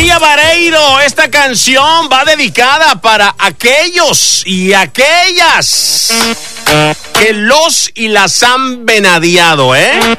María Vareiro, esta canción va dedicada para aquellos y aquellas que los y las han venadeado,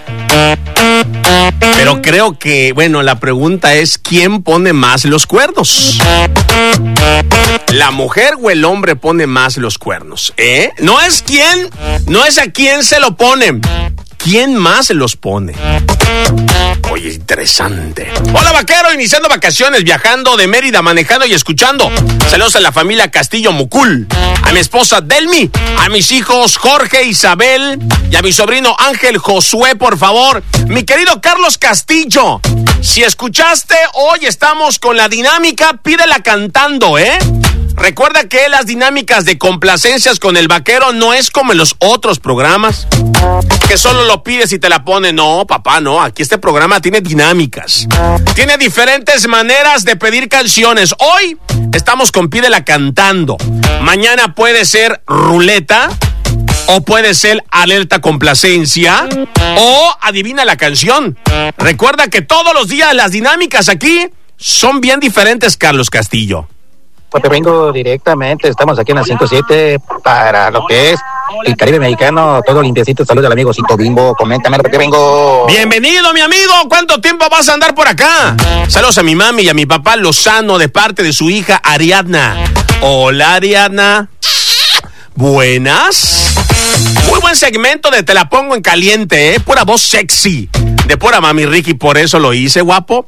Pero creo que, bueno, la pregunta es, ¿quién pone más los cuernos? ¿La mujer o el hombre pone más los cuernos? No es a quién se lo ponen. ¿Quién más los pone? Oye, interesante. Hola, vaquero, iniciando vacaciones, viajando de Mérida, manejando y escuchando. Saludos a la familia Castillo Mucul, a mi esposa Delmi, a mis hijos Jorge, Isabel y a mi sobrino Ángel Josué, por favor. Mi querido Carlos Castillo, si escuchaste, hoy estamos con la dinámica, pídela cantando, Recuerda que las dinámicas de complacencias con el vaquero no es como en los otros programas, que solo lo pides y te la pone. No, papá, no. Aquí este programa tiene dinámicas. Tiene diferentes maneras de pedir canciones. Hoy estamos con pídela cantando. Mañana puede ser ruleta, o puede ser alerta complacencia, o adivina la canción. Recuerda que todos los días las dinámicas aquí son bien diferentes, Carlos Castillo. Pues te vengo directamente, estamos aquí en la 5-7 para lo que es el Caribe mexicano, todo limpiecito. Saludos al amigo Cito Bimbo, coméntame lo que te vengo. Bienvenido, mi amigo, ¿cuánto tiempo vas a andar por acá? Saludos a mi mami y a mi papá Lozano de parte de su hija Ariadna. Hola, Ariadna. Buenas. Muy buen segmento de Te la pongo en caliente, pura voz sexy, de pura mami Ricky, por eso lo hice, guapo.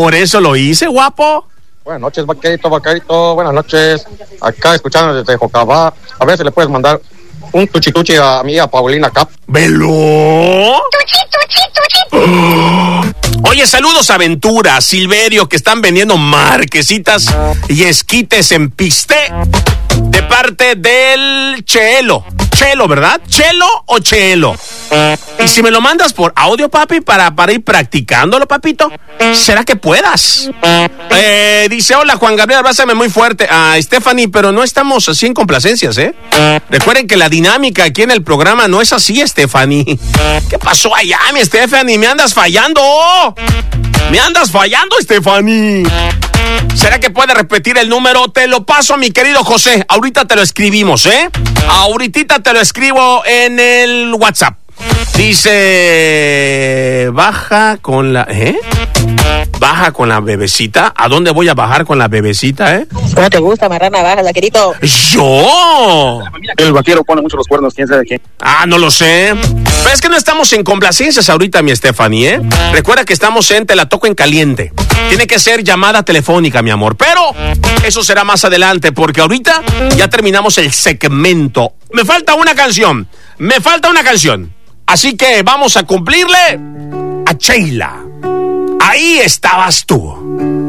Buenas noches, vaquerito, buenas noches. Acá escuchando desde Jocabá. A ver si le puedes mandar un tuchi a mí, a Paulina Cap. ¡Velo! ¡Tuchi! Oye, saludos a Ventura, Silverio, que están vendiendo marquesitas y esquites en Piste, de parte del Chelo. Chelo, ¿verdad? ¿Chelo o Chelo? Y si me lo mandas por audio, papi, para ir practicándolo, papito, ¿será que puedas? Dice, hola, Juan Gabriel, abrázame muy fuerte. Stephanie, pero no estamos así en complacencias, Recuerden que la dinámica aquí en el programa no es así, Stephanie. ¿Qué pasó allá, mi Stephanie? Me andas fallando, Stephanie. ¿Será que puede repetir el número? Te lo paso, mi querido José. Ahorita te lo escribimos, Ahorita te lo escribo en el WhatsApp. Dice, baja con la bebecita. ¿A dónde voy a bajar con la bebecita, ¿Cómo te gusta, marrana baja, vaquerito? ¡Yo! El vaquero pone mucho los cuernos, quién sabe qué. No lo sé. Pero es que no estamos en complacencias ahorita, mi Stephanie, Recuerda que estamos en Te la toco en caliente. Tiene que ser llamada telefónica, mi amor. Pero eso será más adelante, porque ahorita ya terminamos el segmento. Me falta una canción. Así que vamos a cumplirle a Sheila. Ahí estabas tú.